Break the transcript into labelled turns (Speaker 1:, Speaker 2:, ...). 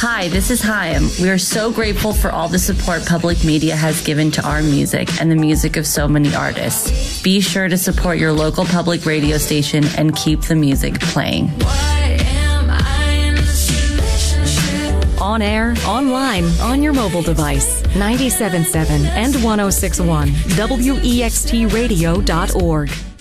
Speaker 1: Hi, this is Chaim. We are so grateful for all the support public media has given to our music and the music of so many artists. Be sure to support your local public radio station and keep the music playing.
Speaker 2: On air, online, on your mobile device. 97.7 and 106.1 WEXTradio.org.